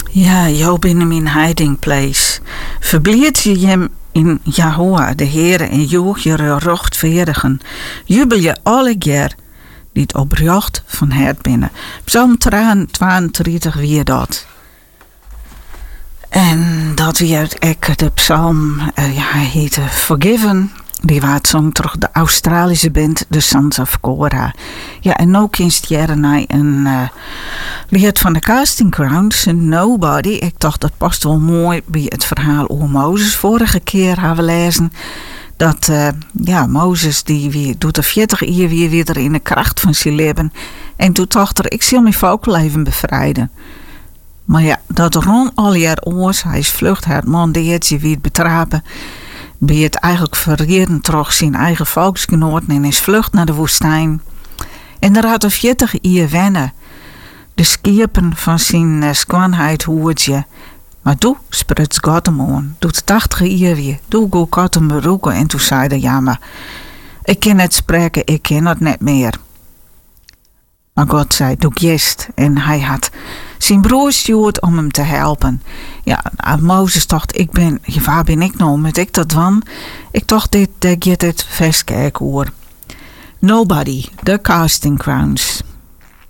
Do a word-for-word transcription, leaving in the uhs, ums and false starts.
Ja, jou binnen mijn hiding place. Verblied je hem in Jehovah, de Heere, en joeg je rechtvaardigen. Jubel je alle keer die het oprecht van hart binnen. Psalm tweeëntwintig weer dat. En dat weer ik de psalm, uh, ja, hij heette Forgiven. Die waard zong terug de Australische band The Sons of Korah. Ja, en ook kinst jaren naar een uh, lied van de Casting Crowns, Nobody. Ik dacht dat past wel mooi bij het verhaal over Mozes. Vorige keer hebben we lezen dat uh, ja, Mozes die weer doet de veertig jaar weer weer in de kracht van zijn leven. En toen dacht er, ik zal mijn volk leven bevrijden. Maar ja, dat rond al jaar oors, hij is vlucht, hij had man deertje weer betrapen. Bij het eigenlijk verreden terug zijn eigen volksgenoten en is vlucht naar de woestijn. En daar had er veertig jaar wennen. De schepen van zijn uh, skwanheid hoortje. Maar toen spruts God hem aan. Doet tachtig jaar weer. Toen go God hem beroeken. En toen zei hij, ja maar, ik kan het spreken, ik ken het niet meer. Maar God zei, doe gist. En hij had zijn broer stuurd om hem te helpen. Ja, Mozes dacht, ik ben, waar ben ik nou met ik dat van? Ik dacht, dit, dit gaat het vestkijk hoor. Nobody, The Casting Crowns.